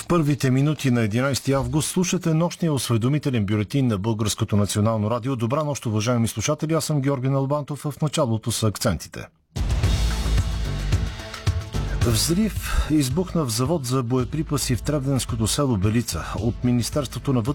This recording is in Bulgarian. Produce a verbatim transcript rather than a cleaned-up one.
Първите минути на единайсети август слушате нощния осведомителен бюлетин на Българското национално радио. Добра нощ, уважаеми слушатели, аз съм Георги Налбантов, в началото са акцентите. Взрив избухна в завод за боеприпаси в Тревденското село Белица. От Министерството на вътрешните